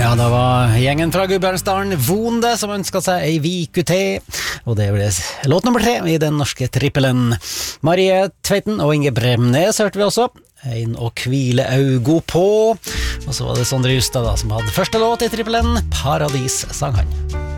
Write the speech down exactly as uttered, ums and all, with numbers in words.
Ja, det var gjengen fra Gudbrandsdalen Vonde som ønsket seg ei viku til, og det ble låt nummer tre i den norske trippelen. Marie Tveiten og Inge Bremnes hørte vi også, en å hvile augo på, og så var det Sondre Justad da, som hadde første låt i trippelen, Paradis sang han.